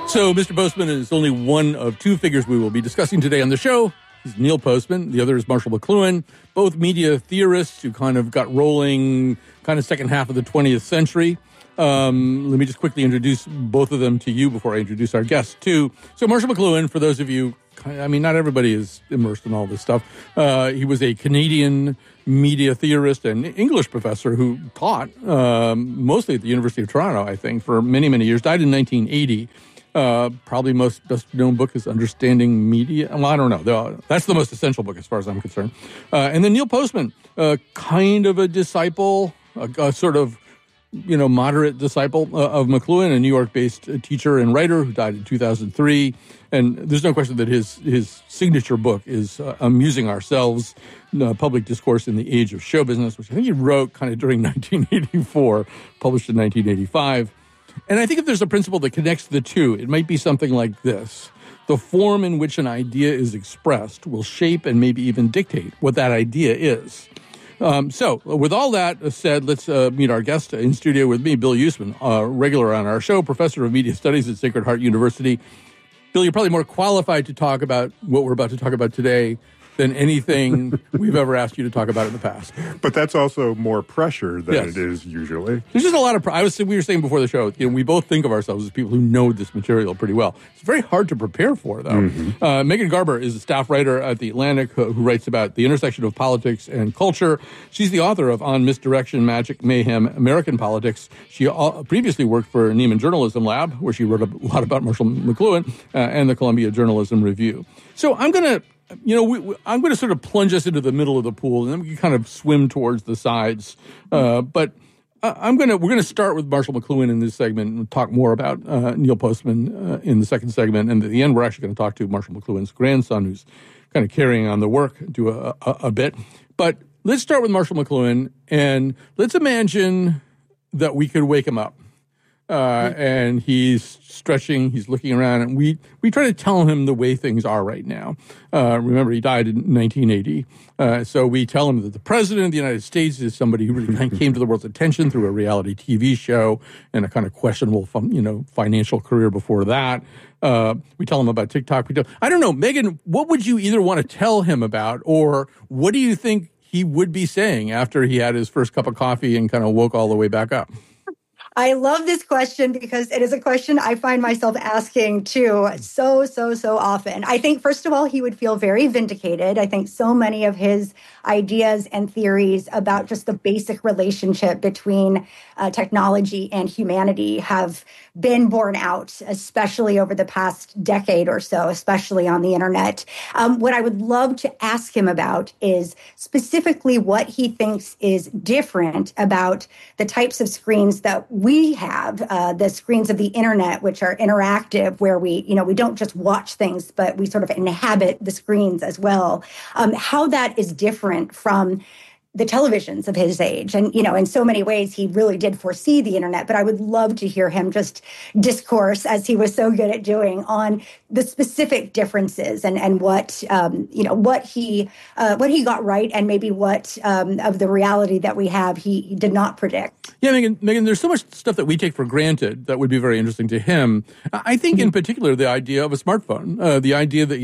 So Mr. Postman is only one of two figures we will be discussing today on the show. He's Neil Postman. The other is Marshall McLuhan, both media theorists who kind of got rolling kind of second half of the 20th century. Let me just quickly introduce both of them to you before I introduce our guest, too. So Marshall McLuhan, for those of you, I mean, not everybody is immersed in all this stuff. He was a Canadian media theorist and English professor who taught mostly at the University of Toronto, I think, for many, many years. Died in 1980. Probably most best known book is Understanding Media. Well, I don't know. That's the most essential book as far as I'm concerned. And then Neil Postman, kind of a disciple, a sort of, moderate disciple of McLuhan, a New York-based teacher and writer who died in 2003. And there's no question that his signature book is Amusing Ourselves, Public Discourse in the Age of Show Business, which I think he wrote kind of during 1984, published in 1985. And I think if there's a principle that connects the two, it might be something like this. The form in which an idea is expressed will shape and maybe even dictate what that idea is. So with all that said, let's meet our guest in studio with me, Bill Usman, regular on our show, professor of media studies at Sacred Heart University. Bill, you're probably more qualified to talk about what we're about to talk about today than anything we've ever asked you to talk about in the past. But that's also more pressure than it is usually. There's just a lot of we were saying before the show, we both think of ourselves as people who know this material pretty well. It's very hard to prepare for, though. Mm-hmm. Megan Garber is a staff writer at The Atlantic who writes about the intersection of politics and culture. She's the author of On Misdirection, Magic, Mayhem, American Politics. She previously worked for Neiman Journalism Lab, where she wrote a lot about Marshall McLuhan and the Columbia Journalism Review. So I'm going to I'm going to sort of plunge us into the middle of the pool, and then we can kind of swim towards the sides. But we're going to start with Marshall McLuhan in this segment and talk more about Neil Postman in the second segment. And at the end, we're actually going to talk to Marshall McLuhan's grandson, who's kind of carrying on the work, do a bit. But let's start with Marshall McLuhan, and let's imagine that we could wake him up. And he's stretching, he's looking around, and we try to tell him the way things are right now. Remember, he died in 1980. So we tell him that the president of the United States is somebody who really came to the world's attention through a reality TV show and a kind of questionable, financial career before that. We tell him about TikTok. I don't know, Megan, what would you either want to tell him about, or what do you think he would be saying after he had his first cup of coffee and kind of woke all the way back up? I love this question because it is a question I find myself asking too so often. I think, first of all, he would feel very vindicated. I think so many of his ideas and theories about just the basic relationship between technology and humanity have been borne out, especially over the past decade or so, especially on the internet. What I would love to ask him about is specifically what he thinks is different about the types of screens that we have, the screens of the internet, which are interactive, where we don't just watch things, but we sort of inhabit the screens as well. How that is different from the televisions of his age. And, in so many ways, he really did foresee the internet. But I would love to hear him just discourse, as he was so good at doing, on the specific differences and what he got right, and maybe what of the reality that we have he did not predict. Yeah, Megan, there's so much stuff that we take for granted that would be very interesting to him. I think in particular the idea of a smartphone, the idea that,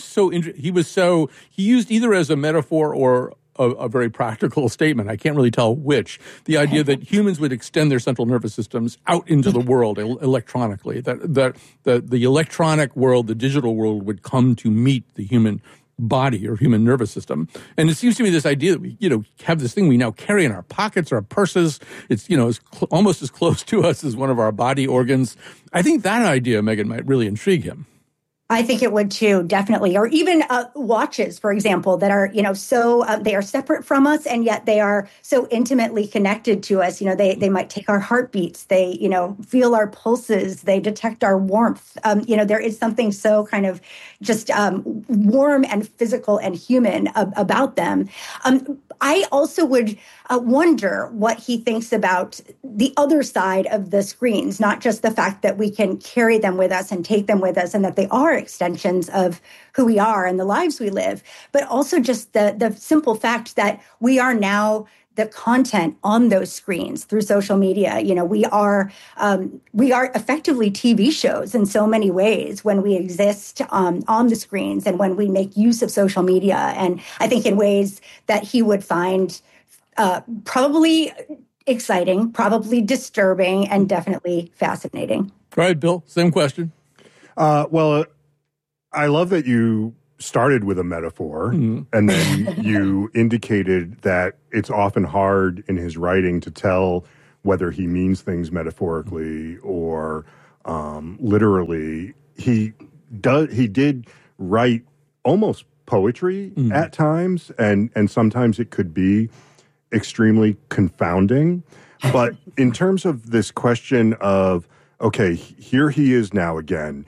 he used either as a metaphor or a very practical statement. I can't really tell which. The idea that humans would extend their central nervous systems out into the world electronically, that the electronic world, the digital world, would come to meet the human body or human nervous system. And it seems to me this idea that we, have this thing we now carry in our pockets or our purses. It's, almost as close to us as one of our body organs. I think that idea, Megan, might really intrigue him. I think it would too, definitely. Or even watches, for example, that are, they are separate from us, and yet they are so intimately connected to us. They might take our heartbeats. They, feel our pulses. They detect our warmth. There is something so kind of just warm and physical and human about them. I also would wonder what he thinks about the other side of the screens, not just the fact that we can carry them with us and take them with us, and that they are extensions of who we are and the lives we live, but also just the simple fact that we are now the content on those screens through social media. You know, we are effectively TV shows in so many ways when we exist on the screens and when we make use of social media. And I think in ways that he would find probably exciting, probably disturbing, and definitely fascinating. All right, Bill, same question. Well, I love that you started with a metaphor, and then you indicated that it's often hard in his writing to tell whether he means things metaphorically or literally. He did write almost poetry at times, and sometimes it could be extremely confounding. But in terms of this question of, okay, here he is now again.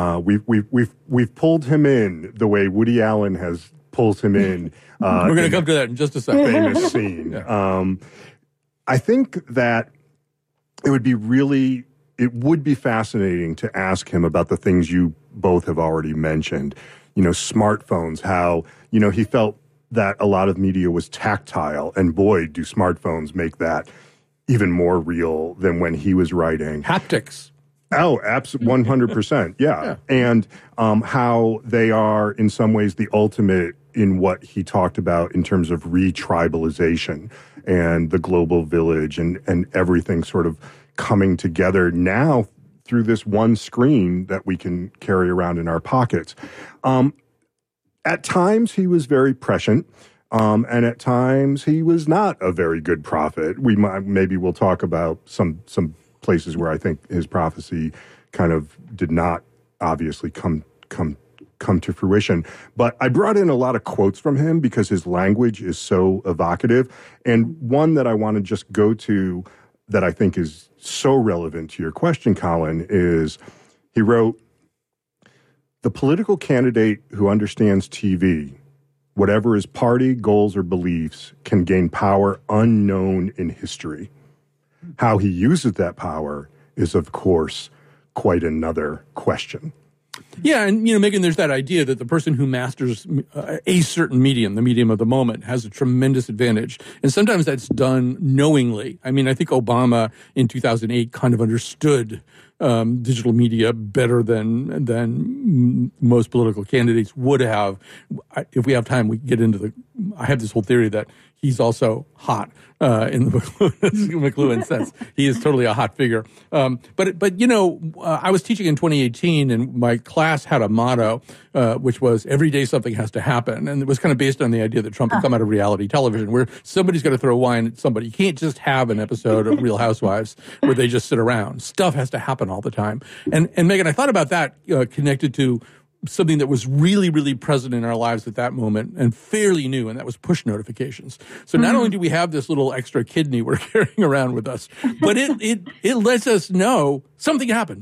We've pulled him in the way Woody Allen pulls him in. We're going to come to that in just a second. Famous scene. Yeah. I think that it would be fascinating to ask him about the things you both have already mentioned. You know, smartphones, how, you know, he felt that a lot of media was tactile, and boy, do smartphones make that even more real than when he was writing. Haptics. Oh, absolutely, 100%. Yeah. And how they are, in some ways, the ultimate in what he talked about in terms of retribalization and the global village and everything sort of coming together now through this one screen that we can carry around in our pockets. At times, he was very prescient. And at times, he was not a very good prophet. Maybe we'll talk about some places where I think his prophecy kind of did not obviously come to fruition. But I brought in a lot of quotes from him because his language is so evocative. And one that I want to just go to that I think is so relevant to your question, Colin, is he wrote, "The political candidate who understands TV, whatever his party, goals, or beliefs, can gain power unknown in history. How he uses that power is, of course, quite another question." Yeah, and, you know, Megan, there's that idea that the person who masters a certain medium, the medium of the moment, has a tremendous advantage. And sometimes that's done knowingly. I mean, I think Obama in 2008 kind of understood digital media better than most political candidates would have. If we have time, we can get into I have this whole theory that he's also hot in the McLuhan sense. He is totally a hot figure. But you know, I was teaching in 2018, and my class had a motto, which was "Every day something has to happen," and it was kind of based on the idea that Trump had come out of reality television, where somebody's got to throw wine at somebody. You can't just have an episode of Real Housewives where they just sit around. Stuff has to happen all the time. And Megan, I thought about that connected to something that was really, really present in our lives at that moment and fairly new, and that was push notifications. So not only do we have this little extra kidney we're carrying around with us, but it lets us know something happened.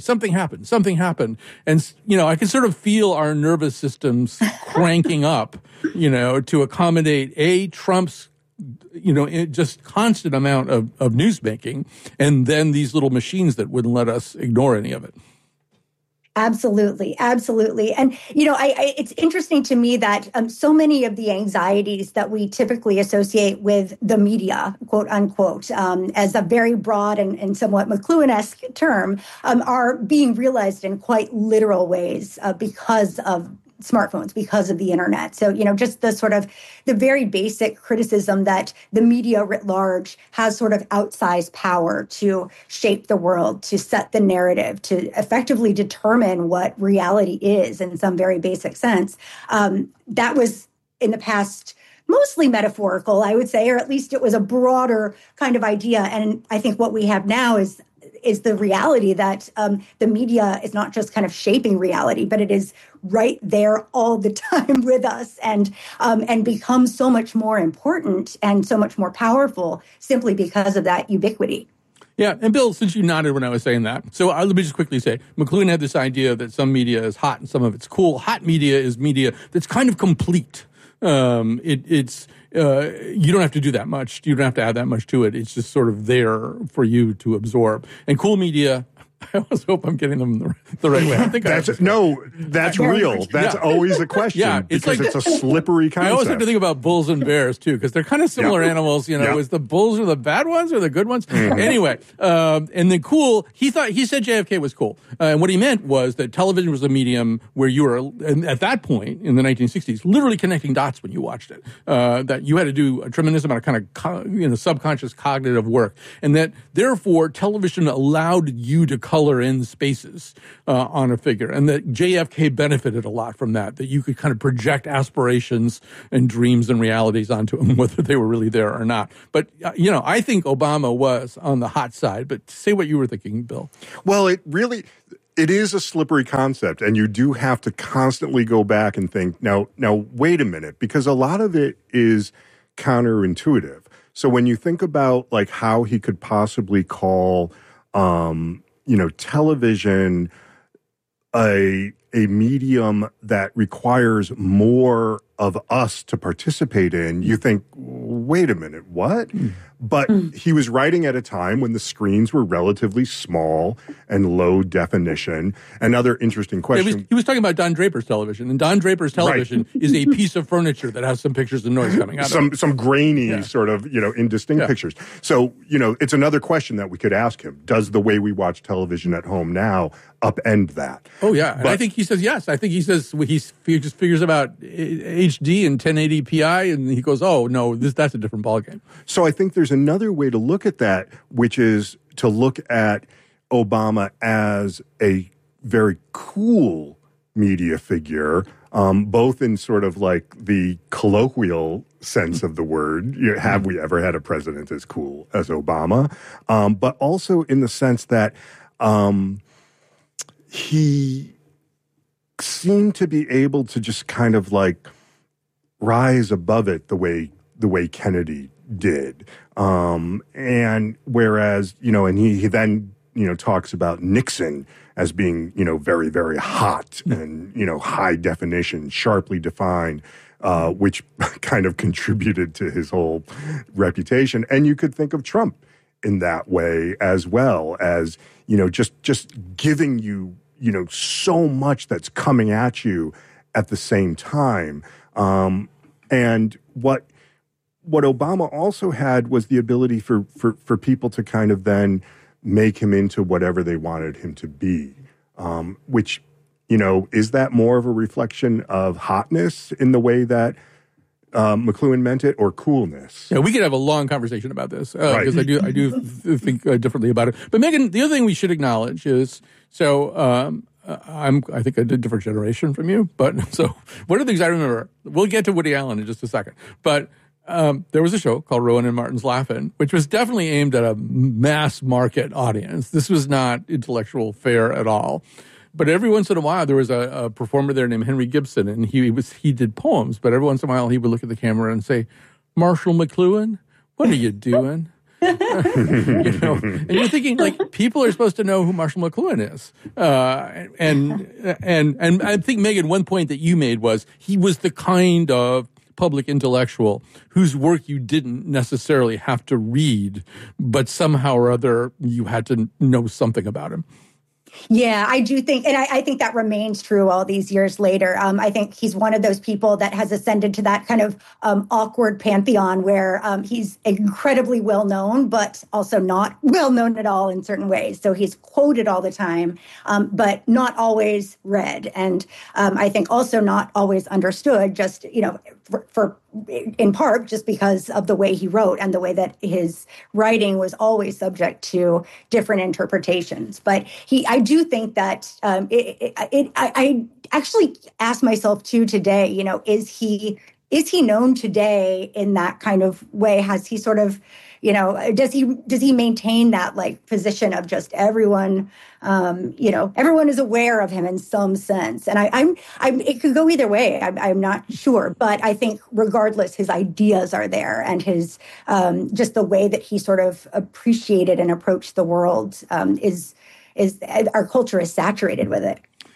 And, you know, I can sort of feel our nervous systems cranking up, you know, to accommodate Trump's, you know, just constant amount of news making, and then these little machines that wouldn't let us ignore any of it. Absolutely. And, you know, it's interesting to me that so many of the anxieties that we typically associate with the media, quote unquote, as a very broad and somewhat McLuhan-esque term, are being realized in quite literal ways because of smartphones, because of the internet. So, you know, just the sort of the very basic criticism that the media writ large has sort of outsized power to shape the world, to set the narrative, to effectively determine what reality is in some very basic sense. That was in the past mostly metaphorical, I would say, or at least it was a broader kind of idea. And I think what we have now is the reality that the media is not just kind of shaping reality, but it is right there all the time with us, and becomes so much more important and so much more powerful simply because of that ubiquity. Yeah, and Bill, since you nodded when I was saying that, so let me just quickly say, McLuhan had this idea that some media is hot and some of it's cool. Hot media is media that's kind of complete. It's you don't have to do that much. You don't have to add that much to it. It's just sort of there for you to absorb. And cool media I always hope I'm getting them the right way. I think that's real. That's always a question because it's a slippery concept. I always have to think about bulls and bears too, because they're kind of similar animals. Is the bulls are the bad ones or the good ones? Mm-hmm. Anyway, and then cool. He said JFK was cool, and what he meant was that television was a medium where you were, and at that point in the 1960s, literally connecting dots when you watched it. That you had to do a tremendous amount of kind of subconscious cognitive work, and that therefore television allowed you to color in spaces on a figure, and that JFK benefited a lot from that you could kind of project aspirations and dreams and realities onto him, whether they were really there or not. But, I think Obama was on the hot side, but say what you were thinking, Bill. Well, it is a slippery concept, and you do have to constantly go back and think, now, wait a minute, because a lot of it is counterintuitive. So when you think about like how he could possibly call, television a medium that requires more of us to participate in, you think, wait a minute, what? But he was writing at a time when the screens were relatively small and low definition. Another interesting question. He was talking about Don Draper's television, and Don Draper's television is a piece of furniture that has some pictures and noise coming out of it. Some grainy sort of, indistinct pictures. So, it's another question that we could ask him. Does the way we watch television at home now upend that? Oh, yeah. And I think he says yes. I think he says he just figures about HD and 1080p, and he goes, oh, no, that's a different ballgame. So I think there's another way to look at that, which is to look at Obama as a very cool media figure, both in sort of like the colloquial sense of the word. Have we ever had a president as cool as Obama? But also in the sense that he seemed to be able to just kind of like rise above it the way Kennedy did. And whereas, and he then, talks about Nixon as being, very, very hot and, high definition, sharply defined, which kind of contributed to his whole reputation. And you could think of Trump in that way as well as, just giving you, so much that's coming at you at the same time. And what Obama also had was the ability for people to kind of then make him into whatever they wanted him to be, which, is that more of a reflection of hotness in the way that McLuhan meant it, or coolness? Yeah, we could have a long conversation about this because I do think differently about it. But Megan, the other thing we should acknowledge is I think I did a different generation from you, but so one of the things I remember, we'll get to Woody Allen in just a second, but there was a show called Rowan and Martin's Laugh-In, which was definitely aimed at a mass market audience. This was not intellectual fare at all. But every once in a while, there was a performer there named Henry Gibson, and he did poems, but every once in a while he would look at the camera and say, "Marshall McLuhan, what are you doing?" And you're thinking, like, people are supposed to know who Marshall McLuhan is. And I think, Megan, one point that you made was he was the kind of public intellectual whose work you didn't necessarily have to read, but somehow or other you had to know something about him. Yeah, I do think, and I think that remains true all these years later. I think he's one of those people that has ascended to that kind of awkward pantheon where he's incredibly well known, but also not well known at all in certain ways. So he's quoted all the time, but not always read. And I think also not always understood, just, for in part just because of the way he wrote and the way that his writing was always subject to different interpretations. But I do think that I actually asked myself too today, is he known today in that kind of way? Has he sort of, does he maintain that like position of just everyone, everyone is aware of him in some sense? And I'm it could go either way. I'm not sure, but I think regardless, his ideas are there, and his just the way that he sort of appreciated and approached the world is our culture is saturated with it.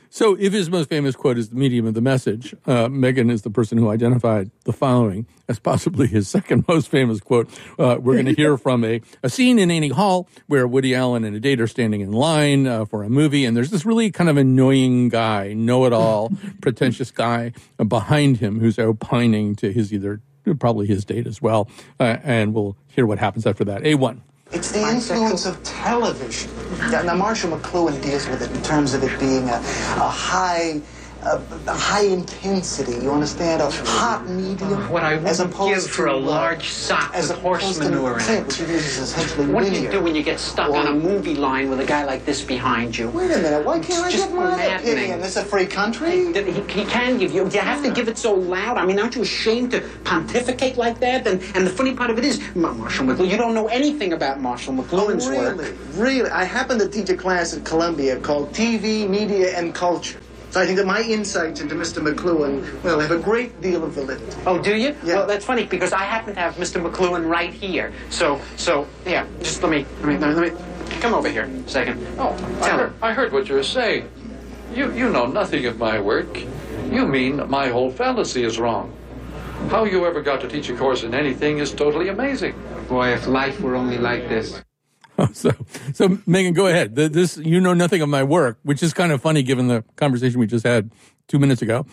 So if his most famous quote is the medium of the message, Megan is the person who identified the following as possibly his second most famous quote. We're going to hear from a scene in Annie Hall where Woody Allen and a date are standing in line for a movie, and there's this really kind of annoying guy, know-it-all, pretentious guy behind him who's opining to his probably his date as well, and we'll hear what happens after that. A1. It's the influence of television. Now, Marshall McLuhan deals with it in terms of it being a high intensity, you understand? A hot medium. What I wouldn't give for a large sock with horse manure in it. Which he uses essentially What do you do when you get stuck on a movie line with a guy like this behind you? Wait a minute, why can't I Just get my maddening. opinion? This is a free country? He can give you. Do you have to give it so loud? I mean, aren't you ashamed to pontificate like that? And the funny part of it is, Marshall McLuhan, you don't know anything about Marshall McLuhan's work. Really? I happen to teach a class at Columbia called TV, Media, and Culture. So I think that my insights into Mr. McLuhan, well, have a great deal of validity. Oh, do you? Yeah. Well, that's funny because I happen to have Mr. McLuhan right here. So yeah. Just let me come over here a second. Oh, I heard what you were saying. You know nothing of my work. You mean my whole fallacy is wrong. How you ever got to teach a course in anything is totally amazing. Boy, if life were only like this. So Megan, go ahead. This, you know nothing of my work, which is kind of funny given the conversation we just had 2 minutes ago.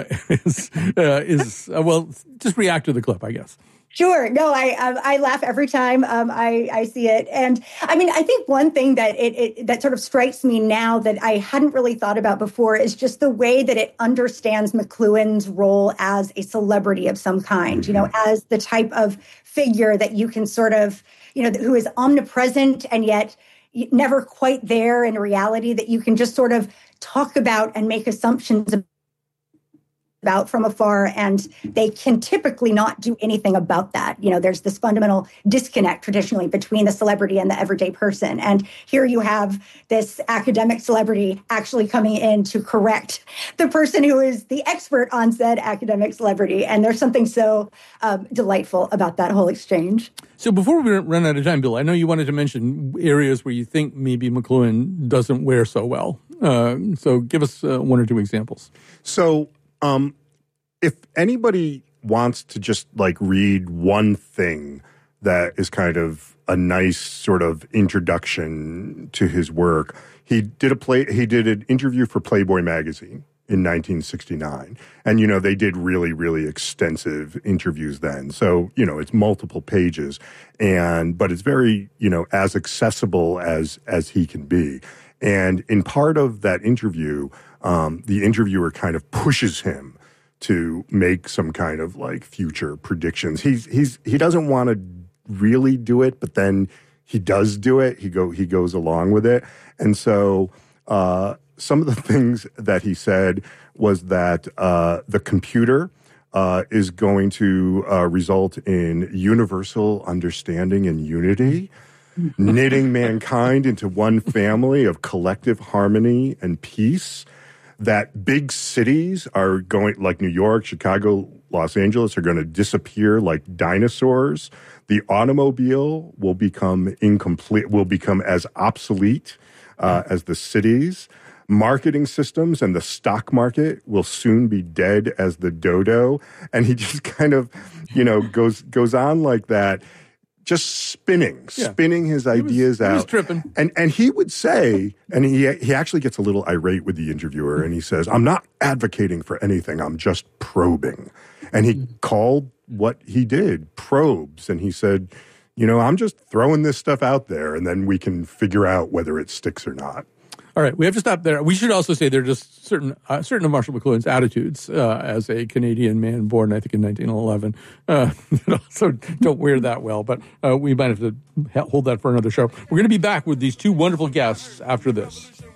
Well, just react to the clip, I guess. Sure. No, I laugh every time I see it. And I mean, I think one thing that that sort of strikes me now that I hadn't really thought about before is just the way that it understands McLuhan's role as a celebrity of some kind, you know, as the type of figure that you can sort of, you know, who is omnipresent and yet never quite there in reality, that you can just sort of talk about and make assumptions about from afar, and they can typically not do anything about that. You know, there's this fundamental disconnect traditionally between the celebrity and the everyday person. And here you have this academic celebrity actually coming in to correct the person who is the expert on said academic celebrity. And there's something so delightful about that whole exchange. So before we run out of time, Bill, I know you wanted to mention areas where you think maybe McLuhan doesn't wear so well. So give us one or two examples. So, if anybody wants to just like read one thing that is kind of a nice sort of introduction to his work, he did an interview for Playboy magazine in 1969. And, you know, they did really, really extensive interviews then. So, you know, it's multiple pages but it's very, you know, as accessible as he can be. And in part of that interview, the interviewer kind of pushes him to make some kind of like future predictions. He doesn't want to really do it, but then he does do it. He goes along with it. And so some of the things that he said was that the computer is going to result in universal understanding and unity, knitting mankind into one family of collective harmony and peace, that big cities are going, like New York, Chicago, Los Angeles, are going to disappear like dinosaurs. The automobile will become as obsolete as the cities. Marketing systems and the stock market will soon be dead as the dodo. And he just kind of, you know, goes on like that. Just spinning his ideas out. He was tripping. And he would say, and he actually gets a little irate with the interviewer, and he says, "I'm not advocating for anything, I'm just probing." And he called what he did probes, and he said, you know, I'm just throwing this stuff out there, and then we can figure out whether it sticks or not. All right, we have to stop there. We should also say there are just certain of Marshall McLuhan's attitudes as a Canadian man born, I think, in 1911 that also don't wear that well. But we might have to hold that for another show. We're going to be back with these two wonderful guests after this.